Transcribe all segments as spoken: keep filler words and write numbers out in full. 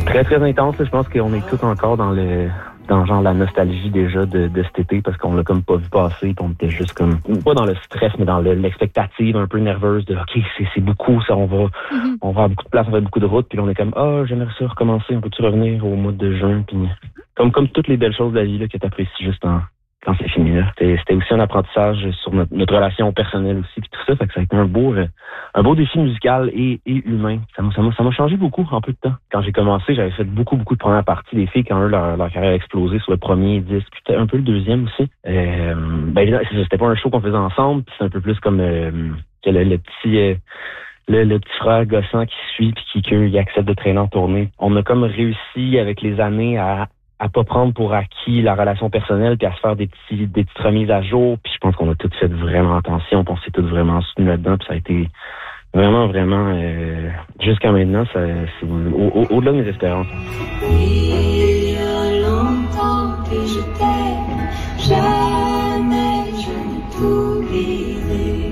Très, très intense. Je pense qu'on est tous encore dans le dans genre la nostalgie déjà de, de cet été parce qu'on l'a comme pas vu passer. Puis on était juste comme, pas dans le stress, mais dans le, l'expectative un peu nerveuse de OK, c'est, c'est beaucoup, ça, on va mm-hmm. on va avoir beaucoup de place, on va avoir beaucoup de routes. Puis là, on est comme, ah, oh, j'aimerais ça recommencer. On peut-tu revenir au mois de juin? Puis comme, comme toutes les belles choses de la vie là, que t'apprécies juste en quand c'est fini. Là. C'était, c'était aussi un apprentissage sur notre, notre relation personnelle aussi, puis tout ça. Fait que ça a été un beau, euh, un beau défi musical et, et humain. Ça m'a, ça, m'a, ça m'a changé beaucoup en peu de temps. Quand j'ai commencé, j'avais fait beaucoup, beaucoup de premières parties des filles quand eux, leur, leur carrière a explosé sur le premier disque, puis peut-être un peu le deuxième aussi. Euh, ben, c'était pas un show qu'on faisait ensemble, puis c'est un peu plus comme euh, que le, le petit... Euh, Le, le petit frère gossant qui suit puis qui, qui accepte de traîner en tournée. On a comme réussi avec les années à à pas prendre pour acquis la relation personnelle puis à se faire des petits des petites remises à jour. Puis je pense qu'on a toutes fait vraiment attention, puis on s'est tous vraiment soutenus là-dedans. Puis ça a été vraiment, vraiment euh, jusqu'à maintenant, ça, c'est au, au, au-delà de mes espérances. Il y a longtemps que je t'aime, jamais je ne t'oublierai.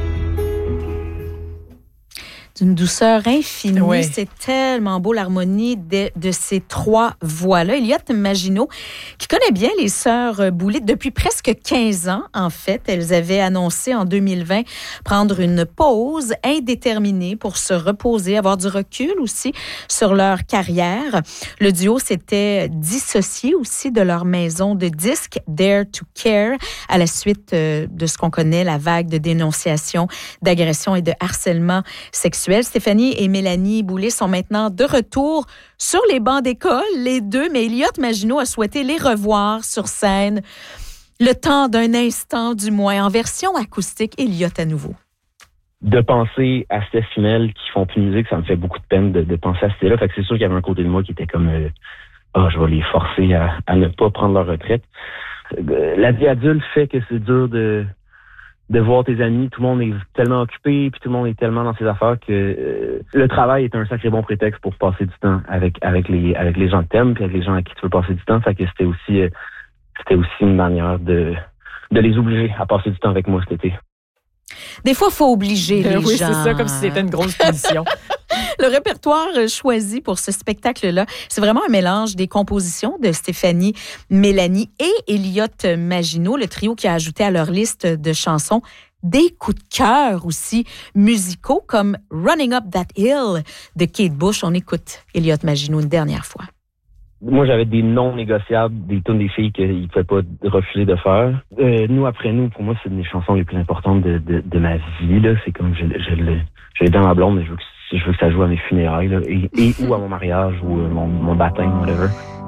D'une douceur infinie. Oui. C'est tellement beau, l'harmonie de, de ces trois voix-là. Elliott Maginot, qui connaît bien les sœurs Boulay depuis presque quinze ans, en fait. Elles avaient annoncé en deux mille vingt prendre une pause indéterminée pour se reposer, avoir du recul aussi sur leur carrière. Le duo s'était dissocié aussi de leur maison de disques, Dare to Care, à la suite de ce qu'on connaît, la vague de dénonciations, d'agressions et de harcèlement sexuel. Stéphanie et Mélanie Boulay sont maintenant de retour sur les bancs d'école, les deux, mais Elliott Maginot a souhaité les revoir sur scène. Le temps d'un instant, du moins, en version acoustique. Elliott à nouveau. De penser à Steph Fimel qui font plus de musique, ça me fait beaucoup de peine de, de penser à ce là. Fait que c'est sûr qu'il y avait un côté de moi qui était comme euh, ah, oh, je vais les forcer à, à ne pas prendre leur retraite. Euh, la vie adulte fait que c'est dur de de voir tes amis, tout le monde est tellement occupé, puis tout le monde est tellement dans ses affaires que euh, le travail est un sacré bon prétexte pour passer du temps avec avec les avec les gens que t'aimes, puis avec les gens avec qui tu veux passer du temps. Fait que c'était aussi euh, c'était aussi une manière de de les obliger à passer du temps avec moi cet été. Des fois, il faut obliger les oui, gens. Oui, c'est ça, comme si c'était une grosse punition. Le répertoire choisi pour ce spectacle-là, c'est vraiment un mélange des compositions de Stéphanie, Mélanie et Elliott Maginot, le trio qui a ajouté à leur liste de chansons des coups de cœur aussi musicaux comme Running Up That Hill de Kate Bush. On écoute Elliott Maginot une dernière fois. Moi, j'avais des non négociables, des tunes des filles qu'ils ne pouvaient pas refuser de faire. Euh, nous, après nous, pour moi, c'est une des chansons les plus importantes de, de, de ma vie. Là. C'est comme, je, je, je, je l'ai dans ma blonde, mais je veux, que, je veux que ça joue à mes funérailles, là, et, et ou à mon mariage, ou euh, mon, mon baptême, whatever.